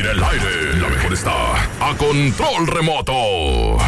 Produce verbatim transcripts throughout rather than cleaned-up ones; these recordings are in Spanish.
el aire, la mejor está a control remoto.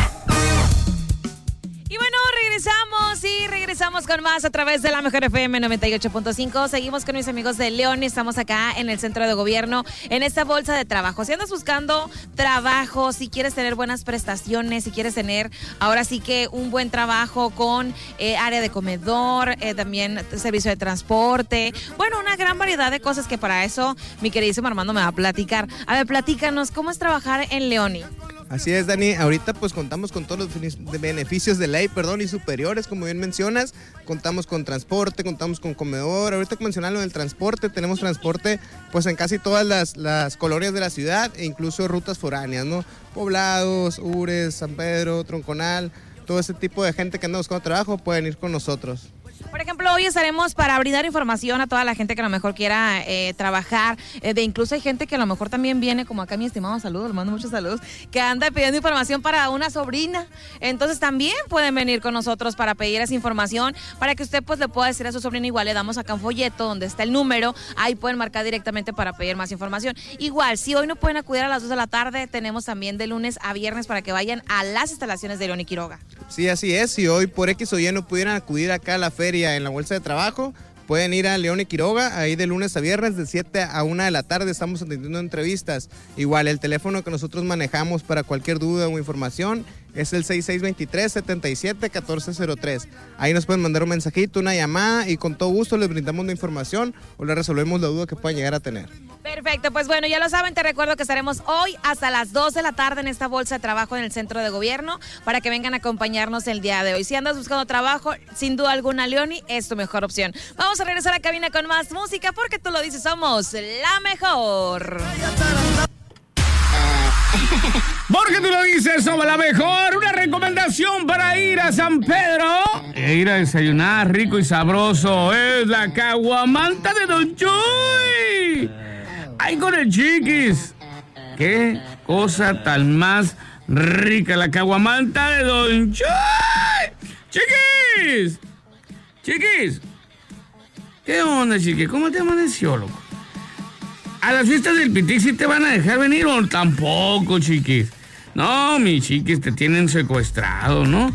Y bueno, regresamos y regresamos con más a través de la Mejor F M noventa y ocho punto cinco. Seguimos con mis amigos de León y estamos acá en el centro de gobierno, en esta bolsa de trabajo. Si andas buscando trabajo, si quieres tener buenas prestaciones, si quieres tener ahora sí que un buen trabajo con eh, área de comedor, eh, también servicio de transporte, bueno, una gran variedad de cosas que para eso mi queridísimo Armando me va a platicar. A ver, platícanos, ¿cómo es trabajar en Leoni? Así es, Dani. Ahorita pues contamos con todos los beneficios de ley, perdón, y superiores, como bien mencionas. Contamos con transporte, contamos con comedor. Ahorita que mencionaron lo del transporte, tenemos transporte pues en casi todas las, las colonias de la ciudad e incluso rutas foráneas, ¿no? Poblados, Ures, San Pedro, Tronconal, todo ese tipo de gente que anda buscando trabajo pueden ir con nosotros. Por ejemplo, hoy estaremos para brindar información a toda la gente que a lo mejor quiera eh, trabajar, eh, de incluso hay gente que a lo mejor también viene, como acá mi estimado, saludos, le mando muchos saludos, que anda pidiendo información para una sobrina. Entonces también pueden venir con nosotros para pedir esa información, para que usted pues le pueda decir a su sobrina, igual le damos acá un folleto donde está el número, ahí pueden marcar directamente para pedir más información. Igual, si hoy no pueden acudir a las dos de la tarde, tenemos también de lunes a viernes para que vayan a las instalaciones de Leoni Quiroga. Sí, así es. Si hoy por X o Y no pudieran acudir acá a la feria en la bolsa de trabajo, pueden ir a Leoni Quiroga, ahí de lunes a viernes, de siete a una de la tarde estamos atendiendo entrevistas. Igual, el teléfono que nosotros manejamos para cualquier duda o información es el seis seis dos tres, siete siete, uno cuatro cero tres. Ahí nos pueden mandar un mensajito, una llamada y con todo gusto les brindamos la información o les resolvemos la duda que puedan llegar a tener. Perfecto, pues bueno, ya lo saben, te recuerdo que estaremos hoy hasta las dos de la tarde en esta bolsa de trabajo en el centro de gobierno para que vengan a acompañarnos el día de hoy. Si andas buscando trabajo, sin duda alguna Leoni es tu mejor opción. Vamos a regresar a cabina con más música porque tú lo dices, somos la mejor. Porque tú lo dices, somos la mejor. Una recomendación para ir a San Pedro e ir a desayunar rico y sabroso es la caguamanta de Don Chuy. ¡Ay, con el Chiquis! ¡Qué cosa tan más rica! La caguamanta de Don Chuy. ¡Chiquis! ¡Chiquis! ¿Qué onda, Chiquis? ¿Cómo te amaneció, loco? ¿A las fiestas del Pitic sí te van a dejar venir o tampoco, Chiquis? No, mi Chiquis, te tienen secuestrado, ¿no?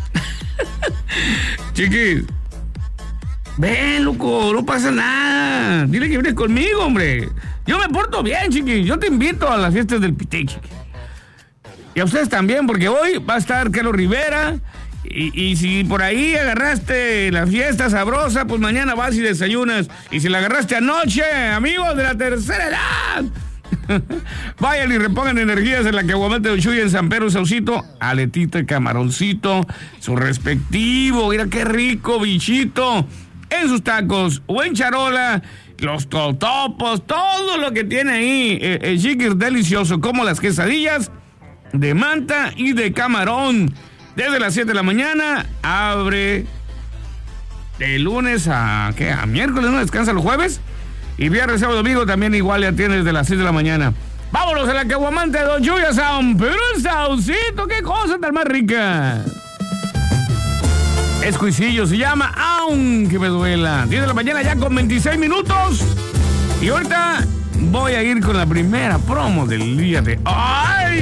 Chiquis, ven, loco, no pasa nada. Dile que vienes conmigo, hombre. Yo me porto bien, Chiquis. Yo te invito a las fiestas del Pitic, Chiquis. Y a ustedes también, porque hoy va a estar Carlos Rivera. Y, y si por ahí agarraste la fiesta sabrosa, pues mañana vas y desayunas. Y si la agarraste anoche, amigos de la tercera edad, vayan y repongan energías en la caguamanta de Chuy en San Pedro Saucito. Aletita, camaroncito, su respectivo. Mira qué rico, bichito. En sus tacos o en charola, los totopos, todo lo que tiene ahí. El, el Chiquis delicioso, como las quesadillas de manta y de camarón. Desde las siete de la mañana, abre de lunes a, ¿qué? A miércoles, ¿no? Descansa los jueves. Y viernes, sábado, domingo también igual le atiende desde las seis de la mañana. Vámonos a la caguamanta de Don Chuy a San Pedro el Saucito. ¡Qué cosa tan más rica! Escuicillo se llama Aunque Me Duela. diez de la mañana ya con veintiséis minutos. Y ahorita voy a ir con la primera promo del día de hoy.